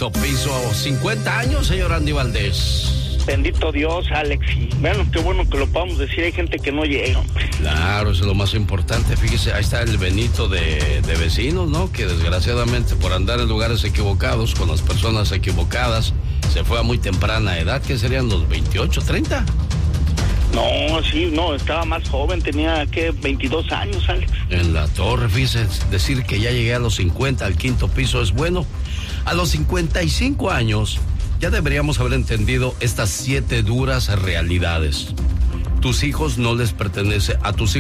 quinto piso. 50 años, señor Andy Valdés. Bendito Dios, Alex. Y bueno, qué bueno que lo podamos decir. Hay gente que no llega. Claro, eso es lo más importante. Fíjese, ahí está el Benito de vecinos, ¿no? Que desgraciadamente por andar en lugares equivocados, con las personas equivocadas, se fue a muy temprana edad. ¿Qué serían los 28, 30? No, sí, no, estaba más joven. Tenía, ¿qué? 22 años, Alex. En la torre, fíjese, decir que ya llegué a los 50, al quinto piso es bueno. A los 55 años... ya deberíamos haber entendido estas 7 duras realidades. A tus hijos no les pertenece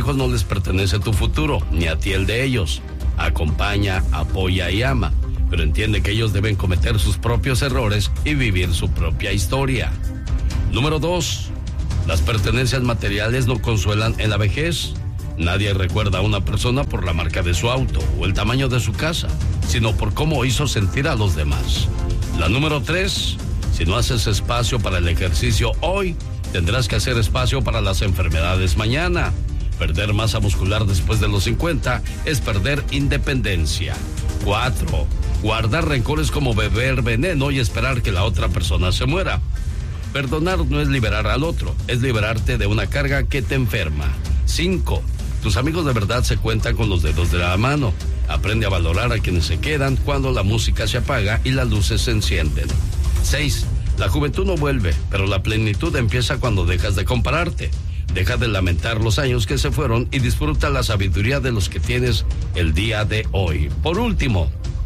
tu futuro, ni a ti el de ellos. Acompaña, apoya y ama, pero entiende que ellos deben cometer sus propios errores y vivir su propia historia. Número 2. Las pertenencias materiales no consuelan en la vejez. Nadie recuerda a una persona por la marca de su auto o el tamaño de su casa, sino por cómo hizo sentir a los demás. La número 3. Si no haces espacio para el ejercicio hoy, tendrás que hacer espacio para las enfermedades mañana. Perder masa muscular después de los 50 es perder independencia. 4. Guardar rencores como beber veneno y esperar que la otra persona se muera. Perdonar no es liberar al otro, es liberarte de una carga que te enferma. 5. Tus amigos de verdad se cuentan con los dedos de la mano. Aprende a valorar a quienes se quedan cuando la música se apaga y las luces se encienden. 6. La juventud no vuelve, pero la plenitud empieza cuando dejas de compararte. Deja de lamentar los años que se fueron y disfruta la sabiduría de los que tienes el día de hoy. Por último,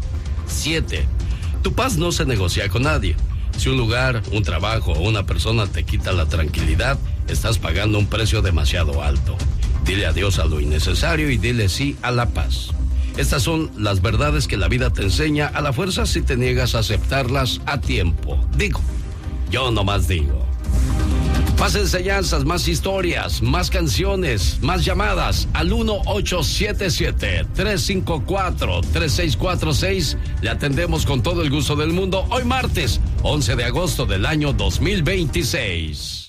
7. Tu paz no se negocia con nadie. Si un lugar, un trabajo o una persona te quita la tranquilidad, estás pagando un precio demasiado alto. Dile adiós a lo innecesario y dile sí a la paz. Estas son las verdades que la vida te enseña a la fuerza si te niegas a aceptarlas a tiempo. Digo, yo nomás digo. Más enseñanzas, más historias, más canciones, más llamadas al 1-877-354-3646. Le atendemos con todo el gusto del mundo hoy martes, 11 de agosto del año 2026.